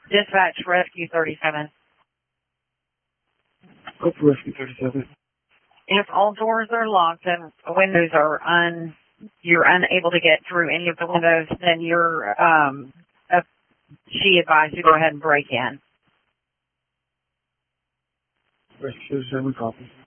Dispatch Rescue 37. Go for Rescue 37. If all doors are locked and windows are you're unable to get through any of the windows, then she advised you to go ahead and break in. Rescue 37, copy.